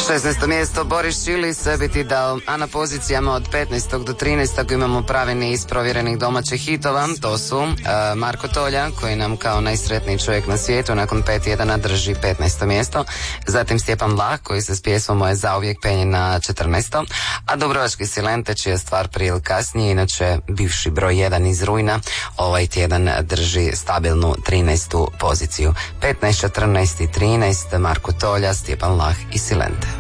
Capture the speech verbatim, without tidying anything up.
šesnaesto mjesto Boris Čili, Sve bi ti dao, a na pozicijama od petnaestog do trinaestog imamo pravi niz provjerenih domaćih hitova. To su uh, Marko Tolja, koji nam kao najsretniji čovjek na svijetu nakon pet tjedana drži petnaesto mjesto. Zatim Stjepan Lah, koji se s pjesmom Moje zauvijek penje na četrnaesto. A Dubrovački Silente, čija stvar prije ili kasnije, inače bivši broj jedan iz rujna, ovaj tjedan drži stabilnu trinaestu poziciju. petnaest, četrnaest i trinaest Marko Tolja, Stjepan Lah i Silente.